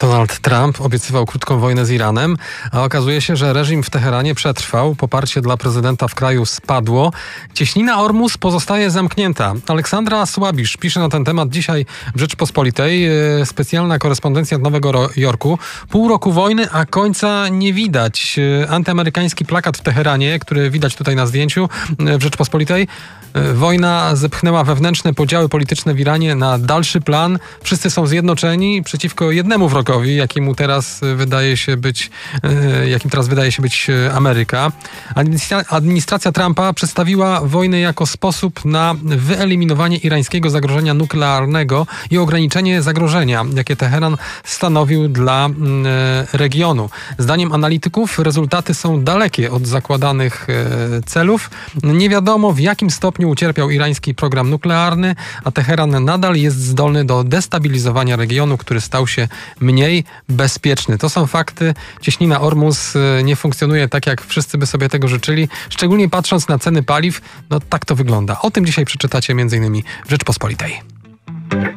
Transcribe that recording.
Donald Trump obiecywał krótką wojnę z Iranem, a okazuje się, że reżim w Teheranie przetrwał. Poparcie dla prezydenta w kraju spadło. Cieśnina Ormus pozostaje zamknięta. Aleksandra Słabisz pisze na ten temat dzisiaj w Rzeczpospolitej. Specjalna korespondencja z Nowego Jorku. Pół roku wojny, a końca nie widać. Antyamerykański plakat w Teheranie, który widać tutaj na zdjęciu w Rzeczpospolitej. Wojna zepchnęła wewnętrzne podziały polityczne w Iranie na dalszy plan. Wszyscy są zjednoczeni przeciwko jednemu wrogowi, jakim teraz wydaje się być Ameryka. Administracja Trumpa przedstawiła wojnę jako sposób na wyeliminowanie irańskiego zagrożenia nuklearnego i ograniczenie zagrożenia, jakie Teheran stanowił dla regionu. Zdaniem analityków rezultaty są dalekie od zakładanych celów. Nie wiadomo, w jakim stopniu ucierpiał irański program nuklearny, a Teheran nadal jest zdolny do destabilizowania regionu, który stał się mniej bezpieczny. To są fakty. Cieśnina Ormus nie funkcjonuje tak, jak wszyscy by sobie tego życzyli. Szczególnie patrząc na ceny paliw, no tak to wygląda. O tym dzisiaj przeczytacie m.in. w Rzeczpospolitej.